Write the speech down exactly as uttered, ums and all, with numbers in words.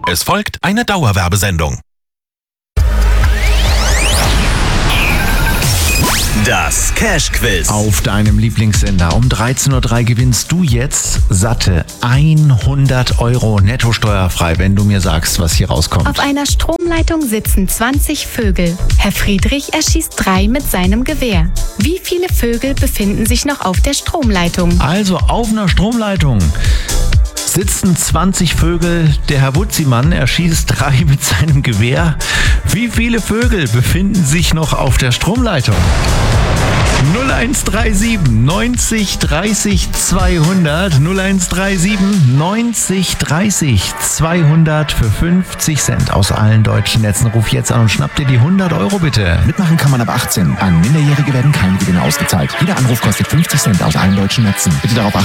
Es folgt eine Dauerwerbesendung. Das Cash-Quiz. Auf deinem Lieblingssender. Um dreizehn Uhr drei gewinnst du jetzt satte hundert Euro netto steuerfrei, wenn du mir sagst, was hier rauskommt. Auf einer Stromleitung sitzen zwanzig Vögel. Herr Friedrich erschießt drei mit seinem Gewehr. Wie viele Vögel befinden sich noch auf der Stromleitung? Also auf einer Stromleitung sitzen zwanzig Vögel. Der Herr Wutzimann erschießt drei mit seinem Gewehr. Wie viele Vögel befinden sich noch auf der Stromleitung? null eins drei sieben neunzig dreißig zweihundert null eins drei sieben neunzig dreißig zweihundert für fünfzig Cent aus allen deutschen Netzen. Ruf jetzt an und schnapp dir die hundert Euro bitte. Mitmachen kann man ab achtzehn. An Minderjährige werden keine Gewinne ausgezahlt. Jeder Anruf kostet fünfzig Cent aus allen deutschen Netzen. Bitte darauf achten.